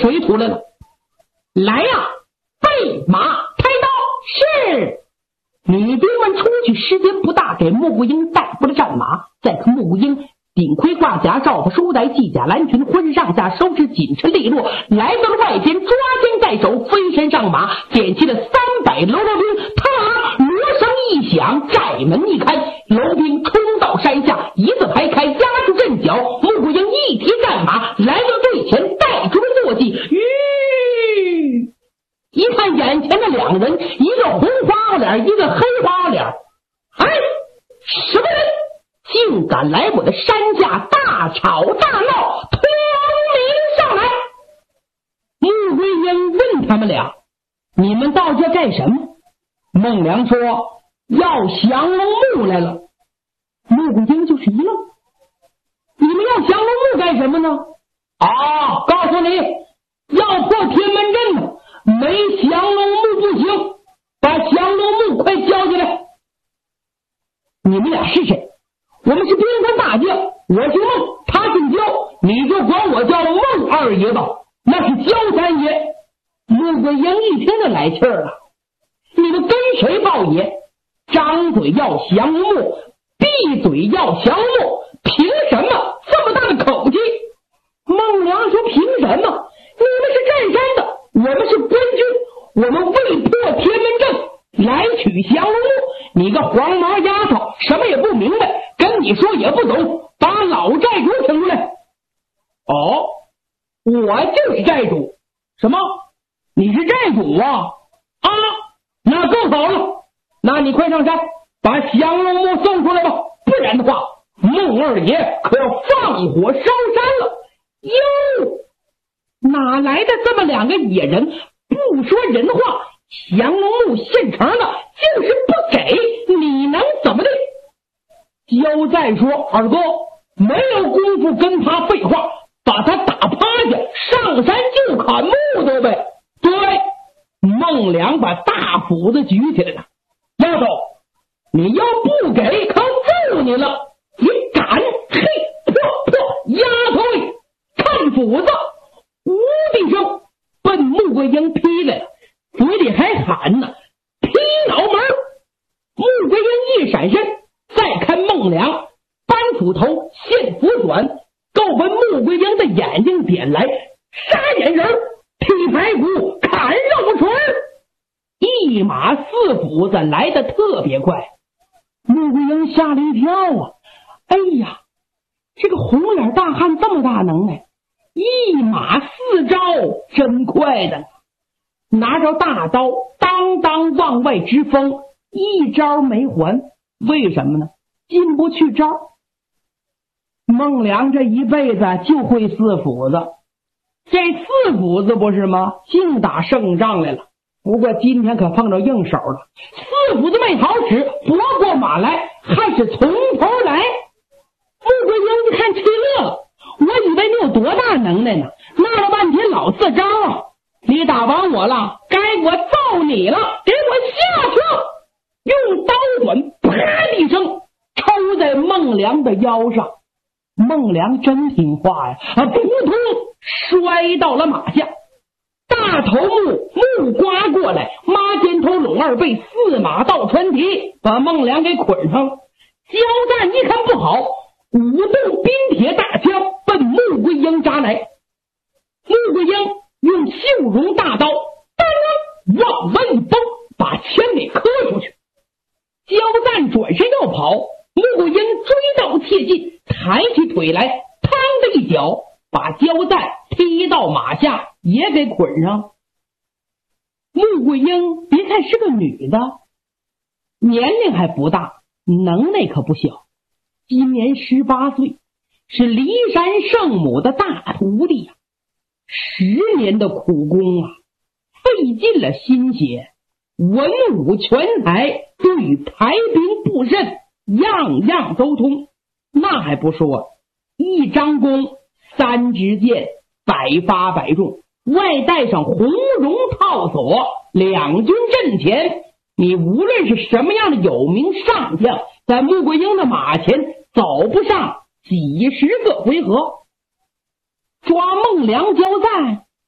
水土来了。来呀，备马开刀。是。女兵们出去，时间不大，给穆桂英带回了战马。再看穆桂英顶盔挂甲，罩子书带，系甲蓝裙，浑身上下收拾紧实利落，来到了外边，抓肩在手，飞身上马，点起了300喽啰兵。他锣声一响，寨门一开，楼兵冲到山下，一字排开，压住阵脚。穆桂英一提战马，来到队前，带出了坐骑。一看眼前的两人，一个红花脸，一个黑花脸。哎，什么人竟敢来我的山下大吵大闹，通名上来！穆桂英问他们俩：你们到这干什么？孟良说：要降龙木来了。穆桂英就是一愣：你们要降龙木干什么呢？告诉你，要破天门阵呢，没降龙木不行，把降龙木快交进来。你们俩是谁？我们是边关大将，我姓孟，他姓焦，你就管我叫孟二爷吧，那是焦三爷。穆桂英一听就来气儿了，你们跟谁报野？张嘴要降木，闭嘴要降木，凭什么这么大的口气？孟良说：凭什么？你们是占山的，我们是官军，我们为破天门阵来取降龙木。你个黄毛丫头，什么也不明白，跟你说也不懂，把老寨主请出来。我就是寨主。什么？你是寨主啊？那更好了，那你快上山把降龙木送出来吧，不然的话孟二爷可要放火烧山了。哟，哪来的这么两个野人，不说人话，降龙木现成的，就是不给，你能怎么的？焦赞说：二哥，没有功夫跟他废话，把他打趴下，上山就砍木头呗。对，孟良把大斧子举起来了。丫头，你要不给，可揍你了！你敢？嘿，破，丫头，看斧子！呜的一声，奔穆桂英劈来了，嘴里还喊呢：劈脑门！穆桂英一闪身，再看孟良搬斧头，现斧转，够奔穆桂英的眼睛点来，杀眼人，劈排骨，砍肉锤，一马四斧子来得特别快。穆桂英吓了一跳啊！哎呀，这个红脸大汉这么大能耐，一马四招，真快的。拿着大刀当当往外直锋，一招没还。为什么呢？进不去招。孟良这一辈子就会四斧子，这四斧子不是吗？净打胜仗来了。不过今天可碰着硬手了，四斧子没好使，拨过马来，还是从头来。穆桂英一看气乐了，我以为你有多大能耐呢，闹了半天老四招啊！你打完我了，该我揍你了，给我下去！用刀短啪的一声抽在孟良的腰上。孟良真听话呀，扑通摔到了马下。大头木刮过来，马肩头拢二背，四马倒穿蹄，把孟良给捆上了。焦赞一看不好，舞动冰铁大枪奔穆桂英扎来。穆桂英用绣绒大刀当往外一崩，把枪给磕出去。焦赞转身要跑，穆桂英追到切近，抬起腿来，嘡的一脚把焦赞踢到马下，也给捆上。穆桂英别看是个女的，年龄还不大，能耐可不小，今年18岁，是骊山圣母的大徒弟呀。10年的苦功啊，费尽了心血，文武全才，对于排兵布阵样样都通。那还不说，一张弓3支箭，百发百中，外带上红绒套索，2军阵前，你无论是什么样的有名上将，在穆桂英的马前走不上几10个回合。抓孟良焦赞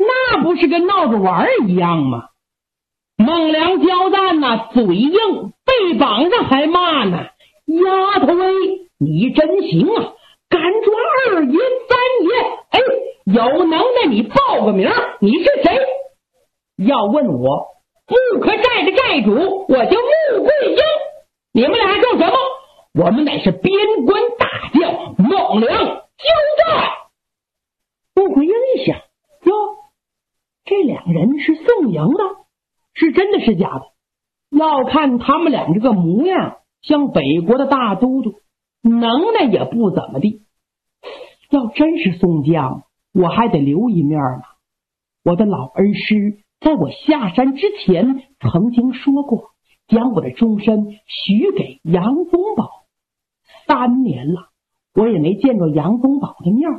那不是跟闹着玩一样吗？孟良交战呐，嘴硬，被绑上还骂呢。丫头哎，你真行啊，敢抓2爷3爷，哎，有能耐你报个名，你是谁？要问我木可寨的寨主，我叫穆桂英。你们俩叫什么？我们乃是边关大将孟良交战。穆桂英一想，哟，这2人是宋营的，是真的是假的？要看他们俩这个模样，像北国的大都督，能耐也不怎么地。要真是宋将，我还得留一面呢。我的老恩师在我下山之前曾经说过，将我的终身许给杨宗保。3年了，我也没见着杨宗保的面。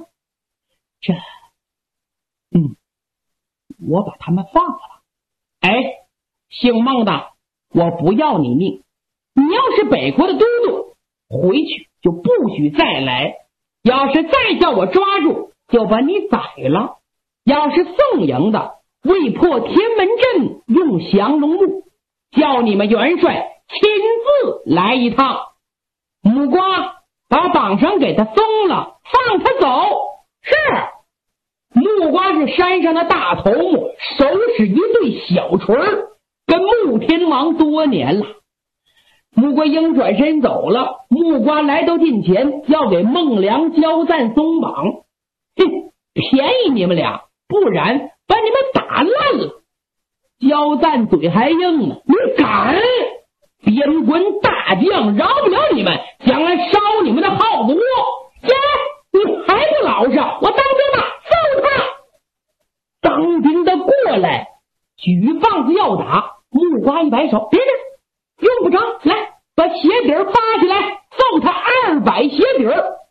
我把他们放了。哎，姓孟的，我不要你命。你要是北国的都督，回去就不许再来。要是再叫我抓住，就把你宰了。要是宋营的，为破天门阵用降龙木，叫你们元帅亲自来一趟。木瓜，把绑绳给他松了，放他走。是。木瓜是山上的大头目，手使一对小锤，跟穆天王多年了。穆桂英转身走了，木瓜来到近前，要给孟良交战松绑。便宜你们俩，不然把你们打烂了。交战嘴还硬呢，你敢？边关大将饶不了你们，将来烧你们的耗子窝。你还不老实，我当兵的，揍他！当兵的过来，举棒子要打。木瓜一摆手，别别，用不着，来，把鞋底扒起来，揍他200鞋底。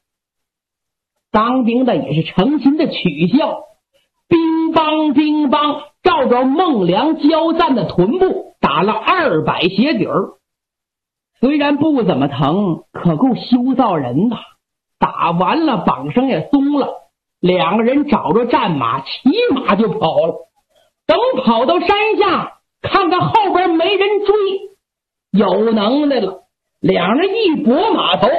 当兵的也是诚心的取笑，乒乓乒乓，照着孟良交战的臀部打了200鞋底。虽然不怎么疼，可够羞臊人的。打完了，绑绳也松了，2个人找着战马，骑马就跑了。等跑到山下，看看后边没人追，有能耐了，2人一拨马头，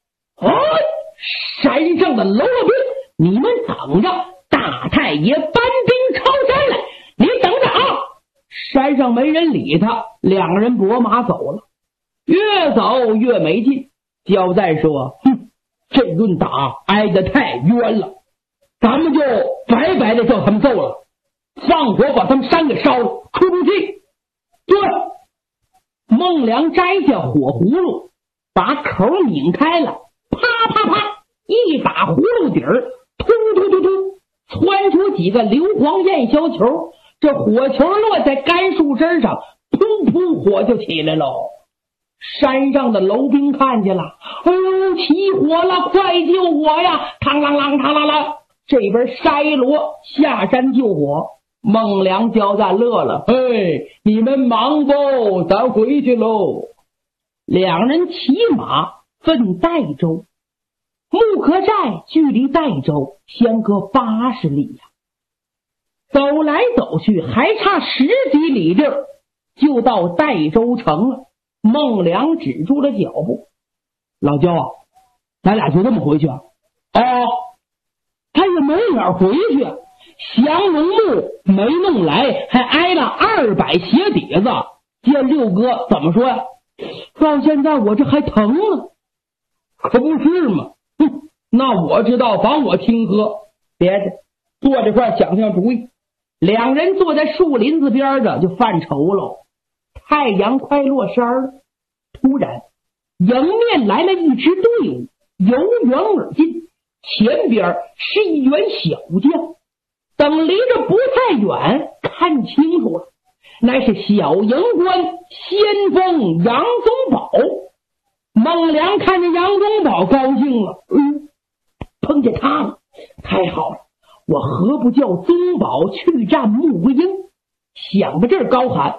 山上的喽啰兵，你们等着，大太爷搬兵抄山来，你等着啊！山上没人理他，2个人拨马走了。越走越没劲，交战说，这顿打挨得太冤了，咱们就白白的叫他们揍了，放火把他们山给烧了，出出气。对，孟良摘下火葫芦，把口拧开了，啪啪啪一打葫芦底儿，突突突突窜出几个硫磺焰硝球，这火球落在干树枝上，噗噗火就起来喽。山上的楼兵看见了，哎呦，起火了，快救火呀！嘡啷啷嘡啷啷，这边筛罗下山救火。孟良交战乐了，你们忙不？咱回去喽。2人骑马奔代州，木可寨距离代州相隔80里呀，走来走去还差10几里地儿，就到代州城了。孟良止住了脚步，老焦啊，咱俩就这么回去啊？他也没法回去，降龙木没弄来，还挨了200鞋底子。见六哥怎么说呀？到现在我这还疼呢，可不是吗？那我知道，防我听喝。别的坐这块想想主意。2人坐在树林子边上就犯愁喽。太阳快落山了，突然迎面来了一支队伍，由远而近，前边是一员小将。等离着不太远，看清楚了，乃是小营官先锋杨宗保。孟良看见杨宗保高兴了，碰见他了，太好了，我何不叫宗保去战穆桂英？想到这儿高喊，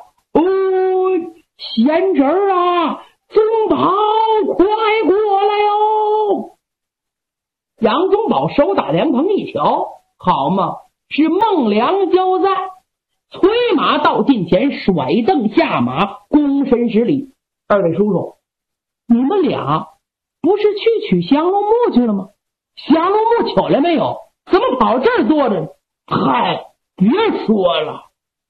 贤侄儿啊，宗保快过来哟！杨宗保手打凉棚一瞧，好嘛， 是孟良交赞，催马到近前，甩蹬下马，躬身施礼。二位叔叔，你们俩不是去取降龙木去了吗？降龙木取来没有？怎么跑这儿坐着呢？嗨，别说了。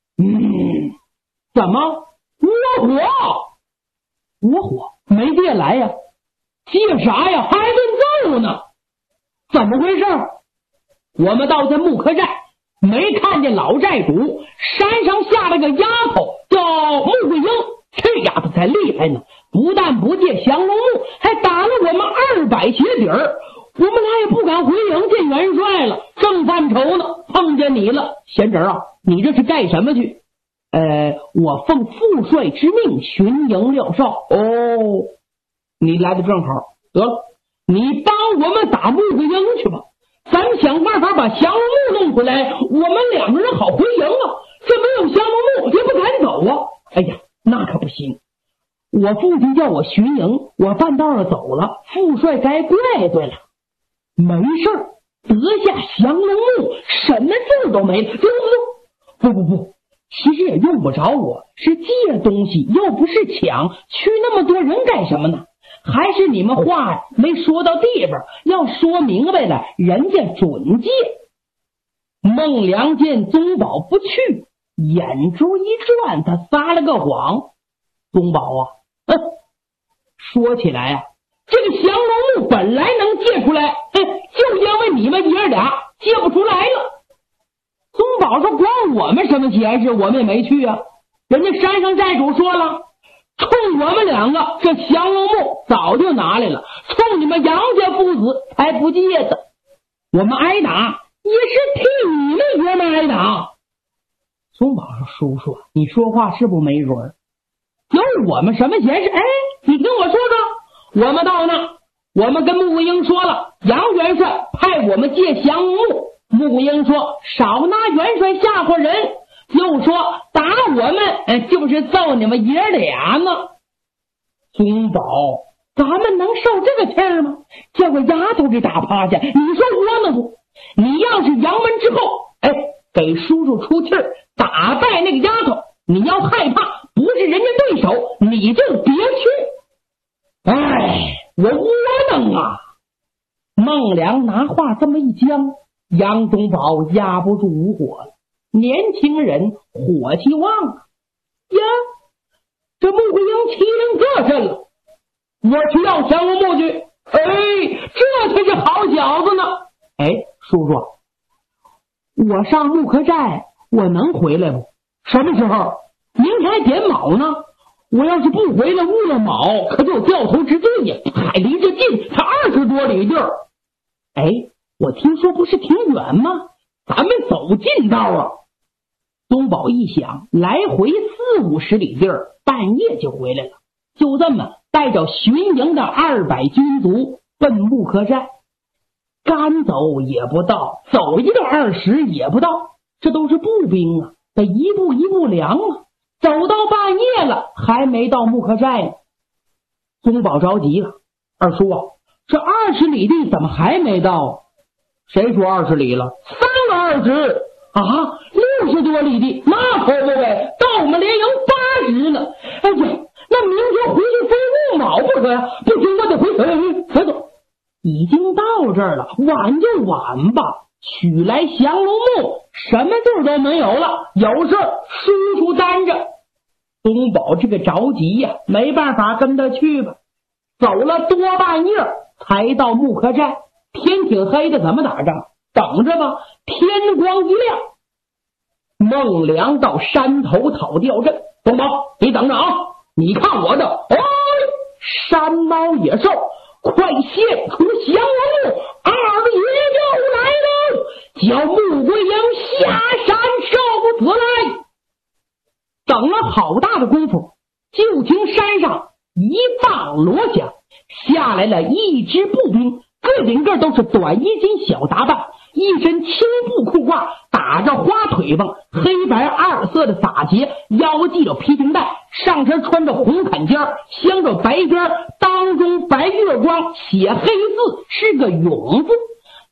怎么？窝火？窝火？没借来呀？借啥呀？还顿揍呢？怎么回事？我们到这木刻寨，没看见老寨主，山上下了个丫头叫穆桂英，这丫头才厉害呢，不但不借降龙木，还打了我们200鞋底儿。我们俩也不敢回营见元帅了，正犯愁呢，碰见你了。贤侄啊，你这是干什么去？我奉父帅之命巡营廖少。哦，你来的正好，得了，你帮我们打穆桂英去吧，咱们想办法把降龙木弄回来，我们2个人好回营啊。这没有降龙木也不敢走啊。哎呀，那可不行，我父亲叫我巡营，我半道上走了，父帅该怪罪了。没事儿，得下降龙木，什么字都没了。不，其实也用不着我，是借东西，又不是抢，去那么多人干什么呢？还是你们话没说到地方，要说明白了，人家准借。孟良见宗保不去，眼珠一转，他撒了个谎。宗保啊，说起来啊，这个降龙木本来能借出来，就因为你们爷俩借不出来了。宗保说关我们什么闲事，我们也没去啊。人家山上寨主说了，冲我们2个这降龙木早就拿来了，冲你们杨家父子才不借的。我们挨打也是替你们爷们挨打。宗保说叔叔，你说话是不没准儿，有我们什么闲事？你听我说说，我们到那，我们跟穆桂英说了，杨元帅派我们借降龙木。穆桂英说少拿元帅吓唬人，又说打我们就是揍你们爷俩呢。宗保，咱们能受这个气儿吗？叫个丫头给打趴下，你说窝囊不？你要是杨门之后，给叔叔出气儿，打败那个丫头，你要害怕不是人家对手，你就别去。我窝囊啊。孟良拿话这么一讲，杨宗保压不住无火了。年轻人火气旺啊！呀，这穆桂英欺凌这阵了，我去要降龙木去。这才是好小子呢。叔叔，我上木刻寨，我能回来不？什么时候？明天还点卯呢。我要是不回来，误了卯，可就掉头之罪呀！还离这近，才20多里地儿。我听说不是挺远吗？咱们走近道啊。宗保一想，来回40-50里地儿，半夜就回来了。就这么带着巡营的200军卒奔木刻寨，赶走也不到，走一个20也不到，这都是步兵啊，得一步一步量啊。走到半夜了，还没到木刻寨呢。宗保着急了，二叔啊，这20里地怎么还没到？谁说20里了？3个20啊，60多里地，那可不呗，到我们连营80呢。那明天回去非误卯不可呀！不行，我得回走。已经到这儿了，晚就晚吧。取来降龙木，什么字都没有了，有事叔叔担着。宗保这个着急呀，没办法，跟他去吧。走了多半夜才到木刻寨，天挺黑的，怎么打仗？等着吧，天光一亮，孟良到山头讨吊阵。宗保，你等着啊！你看我的山猫野兽，快现出降龙木，2爷就来了，叫穆桂英下山受死来。等了好大的功夫，就听山上一棒锣响，下来了一支步兵，个顶个都是短衣襟小打扮，一身青布裤褂，打着花腿棒，黑白2色的打结，腰系着皮裙带，上身穿着红坎肩，镶着白边，当中白月光，写黑字是个勇字。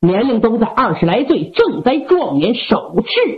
年龄都在20来岁，正在壮年，手持